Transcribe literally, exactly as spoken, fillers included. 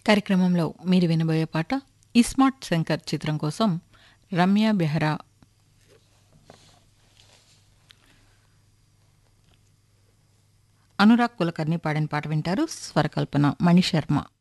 కార్యక్రమంలో మీరు వినబోయే పాట ఇస్మార్ట్ శంకర్ చిత్రం కోసం రమ్య బెహ్రా, అనురాగ్ కులకర్ణి పాడిన పాట వింటారు. స్వరకల్పన మణిశర్మ.